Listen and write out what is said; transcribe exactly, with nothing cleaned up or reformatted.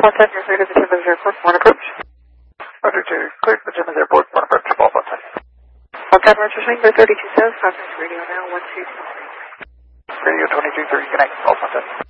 Contact your clear to the Timmins Airport, one approach. Roger two, clear to the Timmins Airport, one approach, ball button. Contact Roger Tango thirty-two South, contact radio now, one two two three. Radio twenty-two three, connect, ball button.